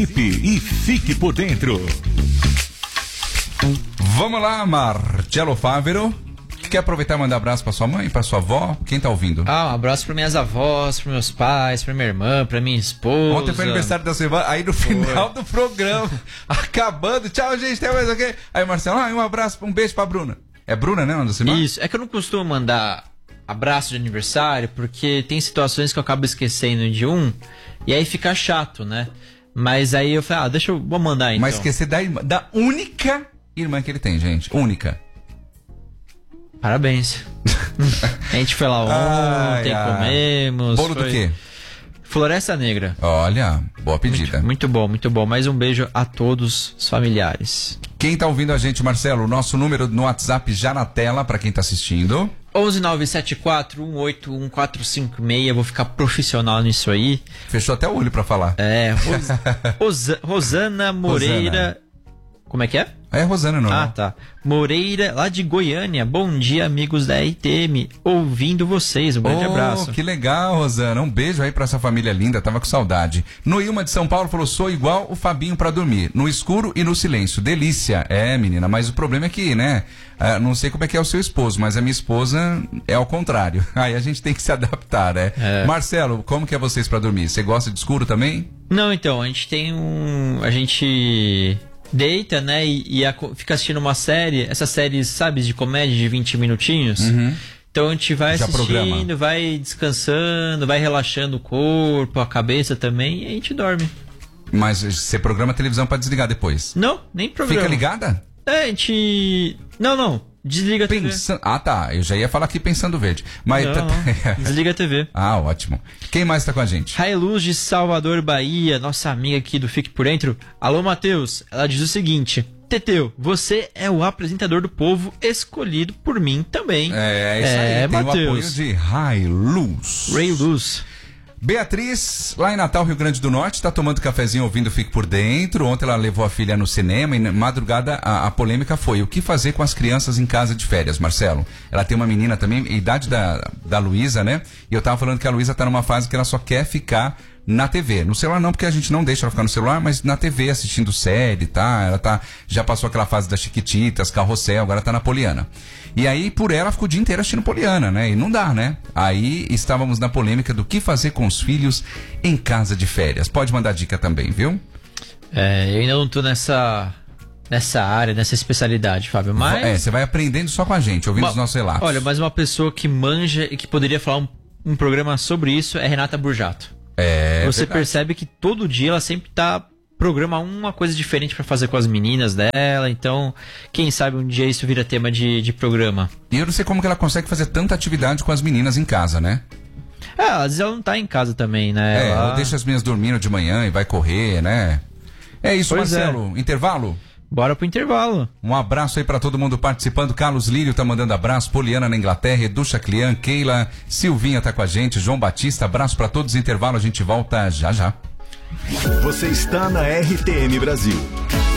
E fique por dentro. Vamos lá, Marcelo Fávero. Quer aproveitar e mandar abraço pra sua mãe, pra sua avó? Quem tá ouvindo? Um abraço para minhas avós, para meus pais, para minha irmã, para minha esposa. Ontem foi aniversário da sua irmã, aí no final do programa, acabando, tchau gente, tem mais aqui. Aí Marcelo, um abraço, um beijo pra Bruna. É Bruna, né, da sua irmã? Isso, é que eu não costumo mandar abraço de aniversário, porque tem situações que eu acabo esquecendo de um, e aí fica chato, né? Mas aí eu falei, vou mandar então. Mas esquecer da única irmã que ele tem, gente, única. Parabéns. A gente foi lá ontem, comemos. Bolo do quê? Floresta Negra. Olha, boa pedida. Muito bom, muito bom. Mais um beijo a todos os familiares. Quem tá ouvindo a gente, Marcelo, o nosso número no WhatsApp já na tela pra quem tá assistindo. 11974181456. Vou ficar profissional nisso aí. Fechou até o olho pra falar. Rosana Moreira. Como é que é? É Rosana, não. Tá. Moreira, lá de Goiânia. Bom dia, amigos da RTM. Ouvindo vocês. Um grande abraço. Que legal, Rosana. Um beijo aí pra essa família linda. Tava com saudade. Noilma de São Paulo falou: sou igual o Fabinho pra dormir. No escuro e no silêncio. Delícia. É, menina, mas o problema é que, né? Não sei como é que é o seu esposo, mas a minha esposa é ao contrário. Aí a gente tem que se adaptar, né? Marcelo, como que é vocês pra dormir? Você gosta de escuro também? Não, então, a gente tem a gente deita, né, e fica assistindo uma série, essas séries, sabe, de comédia de 20 minutinhos. Então a gente vai assistindo, vai descansando, vai relaxando o corpo, a cabeça também, e a gente dorme. Mas você programa a televisão pra desligar depois? Não, nem programa. Fica ligada? A gente... Não. Desliga a TV. Eu já ia falar aqui pensando verde. Mas não. Desliga a TV. Ótimo. Quem mais tá com a gente? Railuz de Salvador, Bahia, nossa amiga aqui do Fique Por Dentro. Alô, Matheus. Ela diz o seguinte: Teteu, você é o apresentador do povo escolhido por mim também. Isso aí. Tem Mateus. O apoio de Railuz. Beatriz, lá em Natal, Rio Grande do Norte, está tomando cafezinho ouvindo Fique Por Dentro. Ontem ela levou a filha no cinema e na madrugada a polêmica foi: o que fazer com as crianças em casa de férias, Marcelo? Ela tem uma menina também, idade da Luísa, né? E eu tava falando que a Luísa tá numa fase que ela só quer ficar na TV. No celular não, porque a gente não deixa ela ficar no celular, mas na TV assistindo série, tá? Ela já passou aquela fase das Chiquititas, Carrossel, agora tá na Poliana. E aí, por ela, ficou o dia inteiro assistindo Poliana, né? E não dá, né? Aí, estávamos na polêmica do que fazer com os filhos em casa de férias. Pode mandar dica também, viu? Eu ainda não tô nessa área, nessa especialidade, Fábio, mas... Você vai aprendendo só com a gente, ouvindo os nossos relatos. Olha, mas uma pessoa que manja e que poderia falar um programa sobre isso é Renata Burjato. Você percebe que todo dia ela sempre programa uma coisa diferente pra fazer com as meninas dela, então quem sabe um dia isso vira tema de programa. E eu não sei como que ela consegue fazer tanta atividade com as meninas em casa, né? Às vezes ela não tá em casa também, né? Ela deixa as meninas dormindo de manhã e vai correr, né? É isso, Marcelo. Intervalo? Bora pro intervalo. Um abraço aí pra todo mundo participando. Carlos Lírio tá mandando abraço. Poliana na Inglaterra, Edu Chaclian, Keila, Silvinha tá com a gente, João Batista, abraço pra todos. Intervalo, a gente volta já já. Você está na RTM Brasil.